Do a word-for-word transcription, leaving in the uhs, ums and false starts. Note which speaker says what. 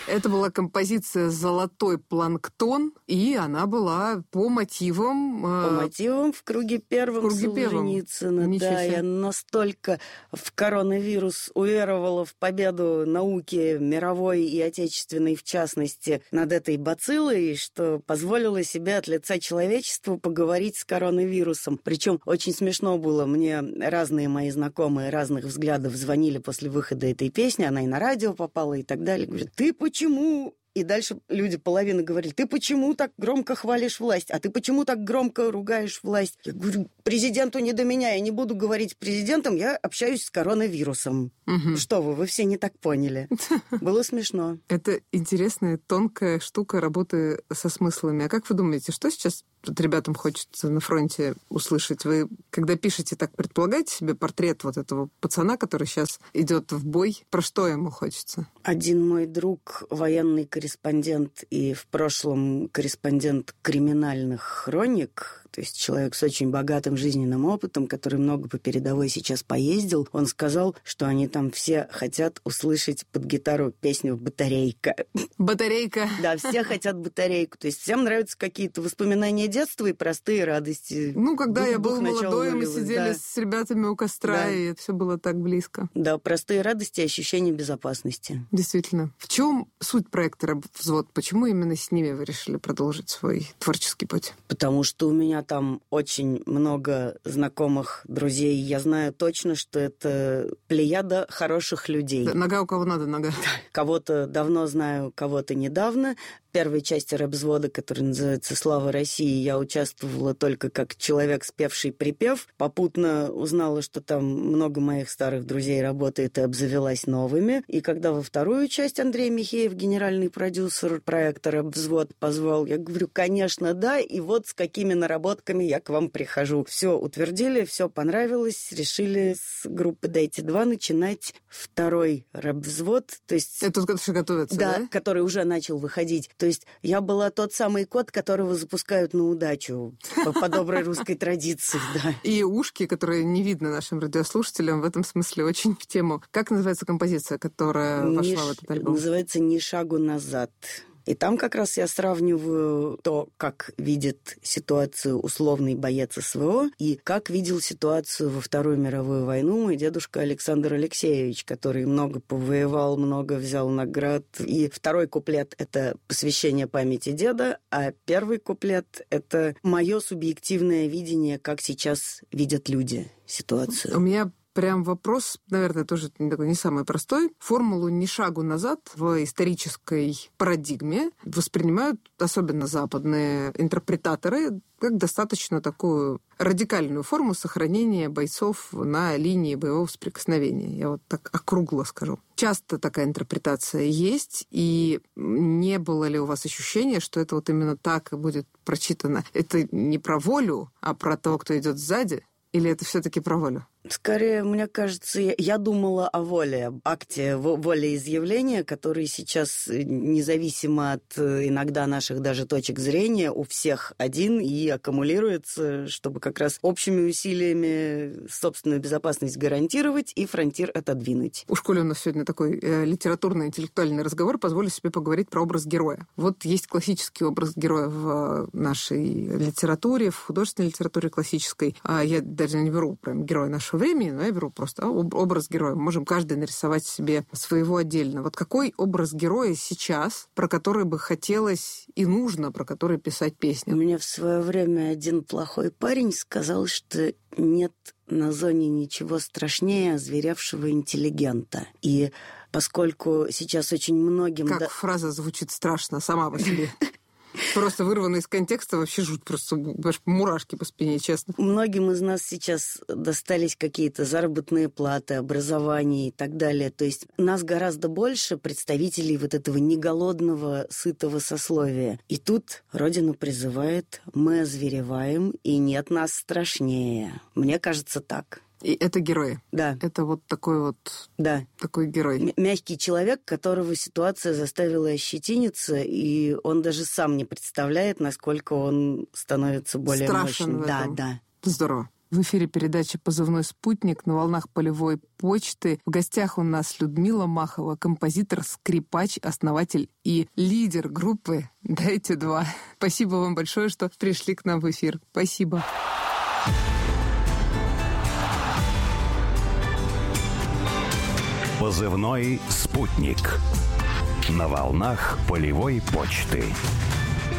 Speaker 1: Это была композиция «Золотой планктон», и она была по мотивам...
Speaker 2: По мотивам «В круге первом» Солженицына. Да, я настолько в коронавирус уверовала в победу науки мировой и отечественной, в частности, над этой бациллой, что позволила себе от лица человечества поговорить с коронавирусом. Причем очень смешно было. Мне разные мои знакомые разных взглядов звонили после выхода этой песни, она и на радио попала и так далее. Говорят, ты почему... И дальше люди половина говорили, ты почему так громко хвалишь власть? А ты почему так громко ругаешь власть? Я говорю, президенту не до меня, я не буду говорить с президентом, я общаюсь с коронавирусом. Угу. Что вы, вы все не так поняли. Было смешно.
Speaker 1: Это интересная, тонкая штука работы со смыслами. А как вы думаете, что сейчас тут ребятам хочется на фронте услышать? Вы, когда пишете, так предполагаете себе портрет вот этого пацана, который сейчас идет в бой? Про что ему хочется?
Speaker 2: Один мой друг, военный корреспондент и в прошлом корреспондент криминальных хроник, то есть человек с очень богатым жизненным опытом, который много по передовой сейчас поездил, он сказал, что они там все хотят услышать под гитару песню «Батарейка».
Speaker 1: Батарейка.
Speaker 2: Да, все хотят батарейку. То есть всем нравятся какие-то воспоминания детства и простые радости.
Speaker 1: Ну, когда
Speaker 2: дух,
Speaker 1: я был молодой, мы
Speaker 2: нулевых,
Speaker 1: сидели
Speaker 2: да.
Speaker 1: с ребятами у костра, да. И это все было так близко.
Speaker 2: Да, простые радости и ощущение безопасности.
Speaker 1: Действительно. В чем суть проекта «Рабвзвод»? Почему именно с ними вы решили продолжить свой творческий путь?
Speaker 2: Потому что у меня там очень много знакомых друзей. Я знаю точно, что это плеяда хороших людей.
Speaker 1: Да, нога у кого надо, нога.
Speaker 2: Кого-то давно знаю, кого-то недавно. В первой части рэп-взвода, которая называется «Слава России», я участвовала только как человек, спевший припев. Попутно узнала, что там много моих старых друзей работает, и обзавелась новыми. И когда во вторую часть Андрей Михеев, генеральный продюсер проекта «Рэп-взвод», позвал, я говорю, конечно, да, и вот с какими наработками я к вам прихожу. Все утвердили, все понравилось, решили с группы «Дайте два» начинать второй рэп-взвод. То есть...
Speaker 1: Это тот, который готовится, да?
Speaker 2: Да, который уже начал выходить. То есть я была тот самый кот, которого запускают на удачу по, по доброй русской традиции, да.
Speaker 1: И ушки, которые не видно нашим радиослушателям, в этом смысле очень в тему. Как называется композиция, которая вошла
Speaker 2: Ни,
Speaker 1: в этот альбом?
Speaker 2: Называется «Ни шагу назад». И там как раз я сравниваю то, как видит ситуацию условный боец СВО и как видел ситуацию во Вторую мировую войну мой дедушка Александр Алексеевич, который много повоевал, много взял наград. И второй куплет – это посвящение памяти деда, а первый куплет – это мое субъективное видение, как сейчас видят люди ситуацию.
Speaker 1: У меня прям вопрос, наверное, тоже такой не самый простой. Формулу «ни шагу назад» в исторической парадигме воспринимают особенно западные интерпретаторы как достаточно такую радикальную форму сохранения бойцов на линии боевого соприкосновения. Я вот так округло скажу. Часто такая интерпретация есть, и не было ли у вас ощущения, что это вот именно так и будет прочитано? Это не про волю, а про того, кто идет сзади? Или это все-таки про волю?
Speaker 2: Скорее, мне кажется, я, я думала о воле, об акте волеизъявления, который сейчас, независимо от иногда наших даже точек зрения, у всех один и аккумулируется, чтобы как раз общими усилиями собственную безопасность гарантировать и фронтир отодвинуть.
Speaker 1: У школы у нас сегодня такой э, литературно-интеллектуальный разговор. Позволю себе поговорить про образ героя. Вот есть классический образ героя в нашей литературе, в художественной литературе классической. Я даже не беру прям героя нашего времени, но я беру просто образ героя. Можем каждый нарисовать себе своего отдельно. Вот какой образ героя сейчас, про который бы хотелось и нужно, про который писать песни?
Speaker 2: Мне в свое время один плохой парень сказал, что нет на зоне ничего страшнее озверевшего интинтеллигента. И поскольку сейчас очень многим...
Speaker 1: Как
Speaker 2: да...
Speaker 1: фраза звучит страшно сама по себе. Просто вырвано из контекста, вообще жуть, просто мурашки по спине, честно.
Speaker 2: Многим из нас сейчас достались какие-то заработные платы, образование и так далее. То есть нас гораздо больше представителей вот этого неголодного, сытого сословия. И тут Родина призывает, мы озвереваем, и нет нас страшнее. Мне кажется, так.
Speaker 1: И это герой.
Speaker 2: Да.
Speaker 1: Это вот такой вот...
Speaker 2: Да.
Speaker 1: Такой герой.
Speaker 2: М- мягкий человек, которого ситуация заставила ощетиниться, и он даже сам не представляет, насколько он становится более
Speaker 1: страшен
Speaker 2: мощным.
Speaker 1: в этом.
Speaker 2: Да, да.
Speaker 1: Здорово. В эфире передача «Позывной спутник» на волнах полевой почты. В гостях у нас Людмила Махова, композитор, скрипач, основатель и лидер группы «Дайте два». Спасибо вам большое, что пришли к нам в эфир. Спасибо.
Speaker 3: «Позывной спутник» на волнах полевой почты.